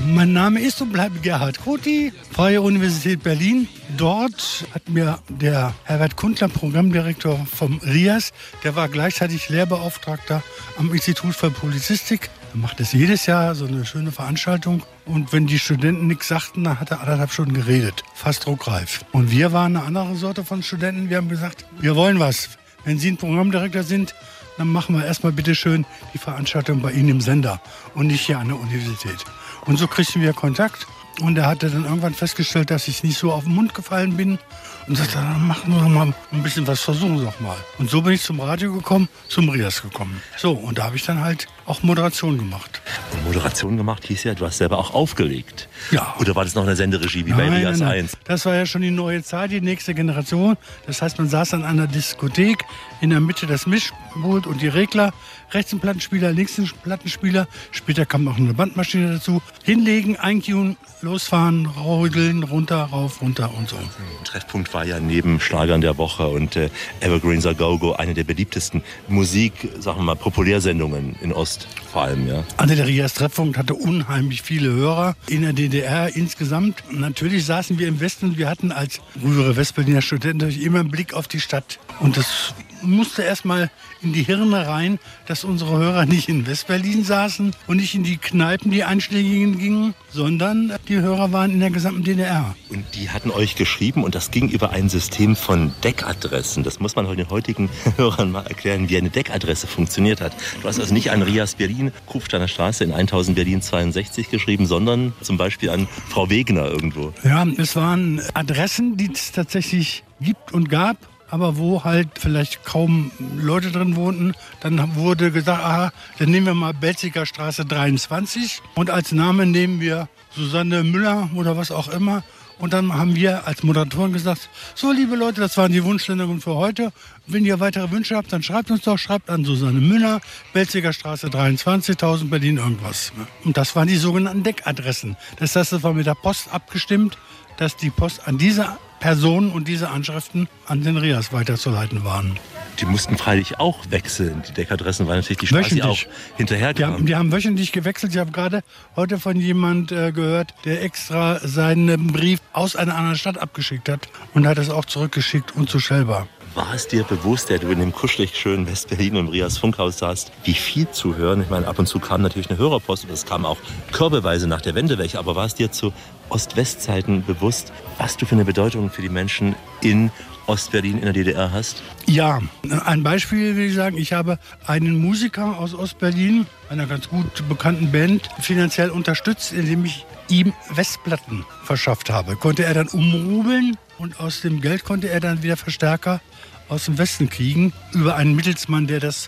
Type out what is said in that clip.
Mein Name ist und bleibt Gerhard Koti, Freie Universität Berlin. Dort hat mir der Herbert Kundler, Programmdirektor vom RIAS, der war gleichzeitig Lehrbeauftragter am Institut für Publizistik. Er macht es jedes Jahr, so eine schöne Veranstaltung. Und wenn die Studenten nichts sagten, dann hat er 1,5 Stunden geredet, fast druckreif. Und wir waren eine andere Sorte von Studenten. Wir haben gesagt, wir wollen was. Wenn Sie ein Programmdirektor sind, dann machen wir erstmal bitte schön die Veranstaltung bei Ihnen im Sender und nicht hier an der Universität. Und so kriegten wir Kontakt. Und er hatte dann irgendwann festgestellt, dass ich nicht so auf den Mund gefallen bin. Und sagte, dann machen wir doch mal ein bisschen was, versuchen Sie doch mal. Und so bin ich zum Radio gekommen, zum RIAS gekommen. So, und da habe ich dann halt auch Moderation gemacht. Und Moderation gemacht hieß ja, du hast selber auch aufgelegt. Ja. Oder war das noch eine Senderegie wie bei RIAS 1? Das war ja schon die neue Zeit, die nächste Generation. Das heißt, man saß an einer Diskothek, in der Mitte das Mischpult und die Regler. Rechts ein Plattenspieler, links ein Plattenspieler. Später kam auch eine Bandmaschine dazu. Hinlegen, eintunen, losfahren, raudeln, runter, rauf, runter und so. Treffpunkt war ja neben Schlagern der Woche und Evergreens A Go-Go eine der beliebtesten sagen wir mal, Populärsendungen in Ost vor allem, ja. Also der RIAS Treffpunkt hatte unheimlich viele Hörer in der DDR insgesamt. Natürlich saßen wir im Westen und wir hatten als frühere Westberliner Studenten natürlich immer einen Blick auf die Stadt. Und das musste erstmal in die Hirne rein, dass unsere Hörer nicht in Westberlin saßen und nicht in die Kneipen, die einschlägigen gingen, sondern die Hörer waren in der gesamten DDR. Und die hatten euch geschrieben und das ging über ein System von DEC-Adressen. Das muss man den heutigen Hörern mal erklären, wie eine DEC-Adresse funktioniert hat. Du hast also nicht an RIAS Berlin, Kufsteiner Straße in 1000 Berlin 62 geschrieben, sondern zum Beispiel an Frau Wegener irgendwo. Ja, es waren Adressen, die es tatsächlich gibt und gab, aber wo halt vielleicht kaum Leute drin wohnten. Dann wurde gesagt, aha, dann nehmen wir mal Belziger Straße 23 und als Name nehmen wir Susanne Müller oder was auch immer. Und dann haben wir als Moderatoren gesagt, so liebe Leute, das waren die Wunschsendungen für heute. Wenn ihr weitere Wünsche habt, dann schreibt uns doch, schreibt an Susanne Müller, Belziger Straße 23, 1000 Berlin irgendwas. Und das waren die sogenannten DEC-Adressen. Das heißt, das war mit der Post abgestimmt, dass die Post an diese Personen und diese Anschriften an den RIAS weiterzuleiten waren. Die mussten freilich auch wechseln. Die DEC-Adressen waren natürlich die Straße auch hinterhergekommen. Die haben wöchentlich gewechselt. Ich habe gerade heute von jemand gehört, der extra seinen Brief aus einer anderen Stadt abgeschickt hat und hat es auch zurückgeschickt und zu Schellbar. War es dir bewusst, der du in dem kuschelig schönen West-Berlin im RIAS Funkhaus saßt, wie viel zu hören? Ich meine, ab und zu kam natürlich eine Hörerpost und es kam auch körbeweise nach der Wende welche. Aber war es dir zu Ost-West-Zeiten bewusst, was du für eine Bedeutung für die Menschen in Ostberlin in der DDR hast? Ja, ein Beispiel will ich sagen, ich habe einen Musiker aus Ostberlin, einer ganz gut bekannten Band, finanziell unterstützt, indem ich ihm Westplatten verschafft habe. Konnte er dann umrubeln und aus dem Geld konnte er dann wieder Verstärker aus dem Westen kriegen über einen Mittelsmann, der das